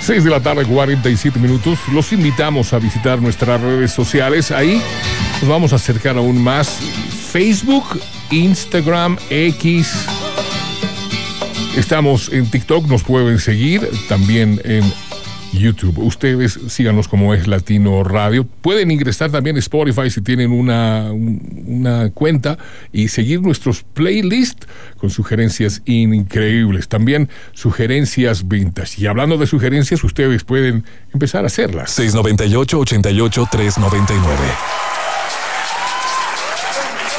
6 de la tarde, 47 minutos. Los invitamos a visitar nuestras redes sociales. Ahí nos vamos a acercar aún más. Facebook, Instagram, X. Estamos en TikTok, nos pueden seguir. También en YouTube. Ustedes síganos como Es Latino Radio. Pueden ingresar también a Spotify si tienen una cuenta y seguir nuestros playlists con sugerencias increíbles. También sugerencias vintage. Y hablando de sugerencias, ustedes pueden empezar a hacerlas. 698-88-399.